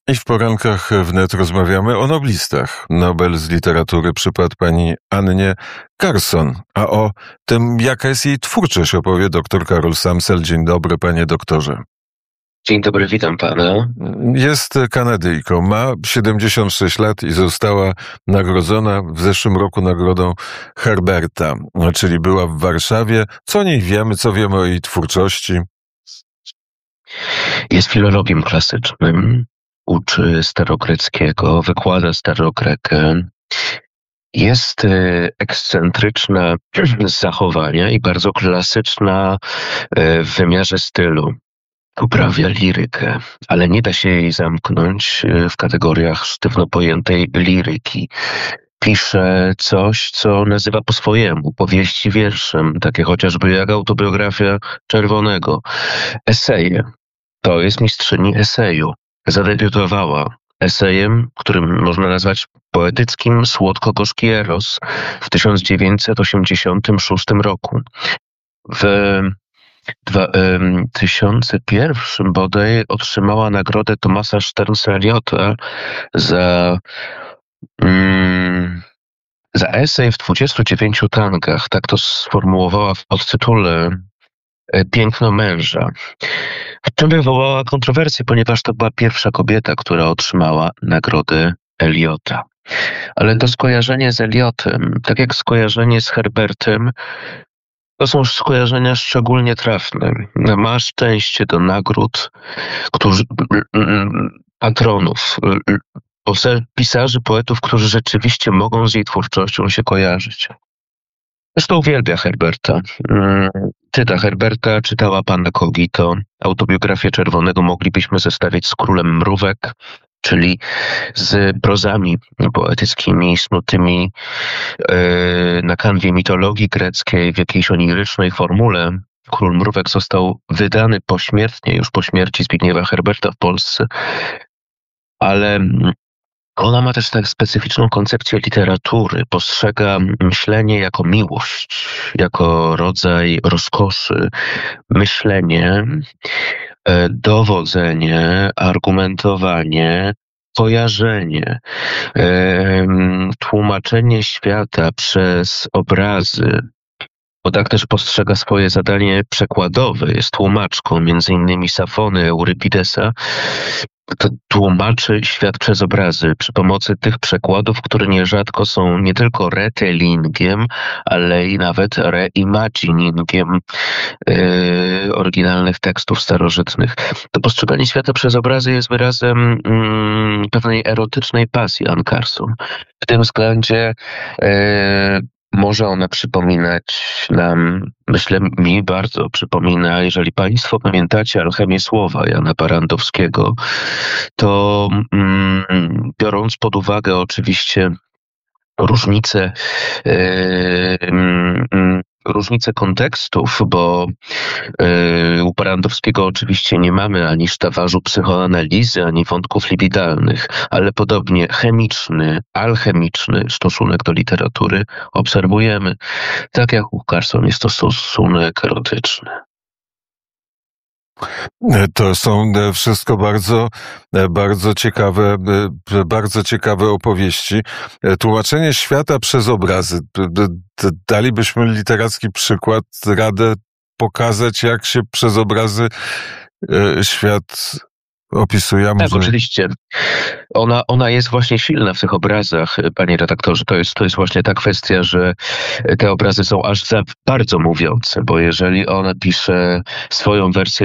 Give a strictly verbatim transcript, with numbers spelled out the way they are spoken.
I w porankach wnet rozmawiamy o noblistach. Nobel z literatury przypadł pani Annie Carson, a o tym, jaka jest jej twórczość, opowie dr Karol Samsel. Dzień dobry, panie doktorze. Dzień dobry, witam pana. Jest Kanadyjką, ma siedemdziesiąt sześć lat i została nagrodzona w zeszłym roku nagrodą Herberta, czyli była w Warszawie. Co o niej wiemy, co wiemy o jej twórczości? Jest filologiem klasycznym, uczy starogreckiego, wykłada starogrekę. Jest ekscentryczna z zachowania i bardzo klasyczna w wymiarze stylu. Uprawia lirykę, ale nie da się jej zamknąć w kategoriach sztywno pojętej liryki. Pisze coś, co nazywa po swojemu, powieści wierszem, takie chociażby jak autobiografia Czerwonego. Eseje. To jest mistrzyni eseju. Zadebiutowała esejem, którym można nazwać poetyckim Słodko-gorzki eros w tysiąc dziewięćset osiemdziesiątym szóstym roku. W dwa tysiące pierwszym bodaj otrzymała nagrodę Thomasa Stearns Eliota za, mm, za esej w dwudziestu dziewięciu tangach. Tak to sformułowała w podtytule Piękno męża. W czym wywołała kontrowersję, ponieważ to była pierwsza kobieta, która otrzymała nagrodę Eliota. Ale to skojarzenie z Eliotem, tak jak skojarzenie z Herbertem, to są skojarzenia szczególnie trafne. Ma szczęście do nagród, którzy, patronów, pisarzy, poetów, którzy rzeczywiście mogą z jej twórczością się kojarzyć. Zresztą uwielbia Herberta. Czyta Herberta, czytała pana Cogito. Autobiografię Czerwonego moglibyśmy zestawiać z Królem Mrówek, czyli z prozami poetyckimi snutymi yy, na kanwie mitologii greckiej w jakiejś onirycznej formule. Król Mrówek został wydany pośmiertnie, już po śmierci Zbigniewa Herberta w Polsce, ale ona ma też tak specyficzną koncepcję literatury. Postrzega myślenie jako miłość, jako rodzaj rozkoszy. Myślenie, dowodzenie, argumentowanie, kojarzenie, tłumaczenie świata przez obrazy. Bo tak też postrzega swoje zadanie przekładowe. Jest tłumaczką między innymi Safony, Eurypidesa. To tłumaczy świat przez obrazy przy pomocy tych przekładów, które nierzadko są nie tylko retellingiem, ale i nawet reimaginingiem yy, oryginalnych tekstów starożytnych. To postrzeganie świata przez obrazy jest wyrazem yy, pewnej erotycznej pasji Anne Carson. W tym względzie yy, może ona przypominać nam, myślę, mi bardzo przypomina, jeżeli państwo pamiętacie Alchemię Słowa Jana Barandowskiego, to mm, biorąc pod uwagę oczywiście różnice, yy, yy, różnice kontekstów, bo yy, u Barandowskiego oczywiście nie mamy ani sztawarzu psychoanalizy, ani wątków libidalnych, ale podobnie chemiczny, alchemiczny stosunek do literatury obserwujemy. Tak jak u Carson jest to stosunek erotyczny. To są wszystko bardzo, bardzo ciekawe, bardzo ciekawe opowieści. Tłumaczenie świata przez obrazy. Dalibyśmy literacki przykład, radę pokazać, jak się przez obrazy świat opisuje. Tak, może... oczywiście. Ona, ona jest właśnie silna w tych obrazach, panie redaktorze. To jest, to jest właśnie ta kwestia, że te obrazy są aż za bardzo mówiące, bo jeżeli ona pisze swoją wersję